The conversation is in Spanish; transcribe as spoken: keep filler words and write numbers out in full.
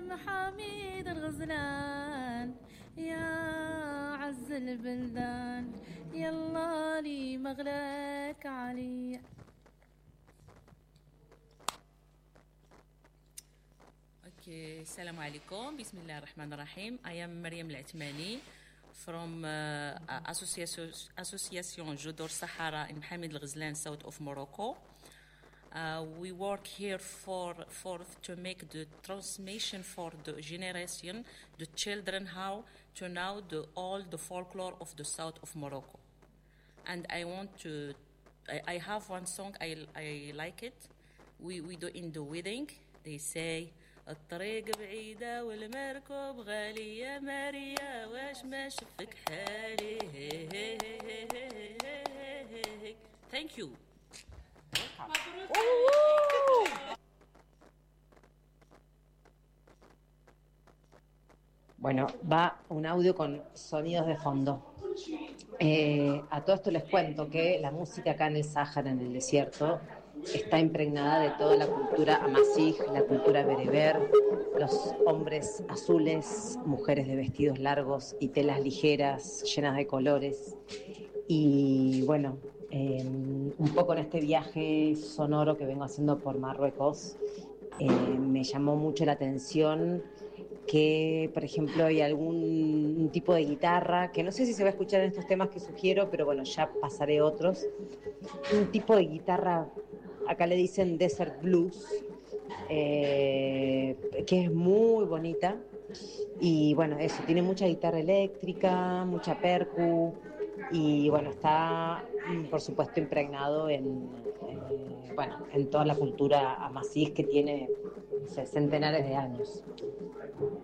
عم حميد الغزلان يا عز البلدان يلا لي مغلاك علي. Okay, Assalamu alaikum, Bismillah ar-Rahman ar-Rahim. I am Mariam Al-Atmani from uh, Association, Association Jodor Sahara in Mohamed Al-Ghazlan, south of Morocco. Uh, we work here for, for to make the transmission for the generation, the children, how to know the, all the folklore of the south of Morocco. And I want to, I, I have one song, I, I like it. We, we do in the wedding, they say, الطريق بعيدة والمركب غالي يا ماريا واش ما شفك حالي. Thank you. Bueno, va un audio con sonidos de fondo. Eh, a todo esto les cuento que la música acá en el Sáhara, en el desierto, está impregnada de toda la cultura amazigh, la cultura bereber, los hombres azules, mujeres de vestidos largos y telas ligeras, llenas de colores. Y bueno, eh, un poco en este viaje sonoro que vengo haciendo por Marruecos, eh, me llamó mucho la atención que, por ejemplo, hay algún tipo de guitarra, que no sé si se va a escuchar en estos temas que sugiero, pero bueno, ya pasaré otros. Un tipo de guitarra, acá le dicen desert blues, eh, que es muy bonita. Y bueno, eso, tiene mucha guitarra eléctrica, mucha percu, y bueno, está, por supuesto, impregnado en, eh, bueno, en toda la cultura amazigh que tiene, no sé, centenares de años.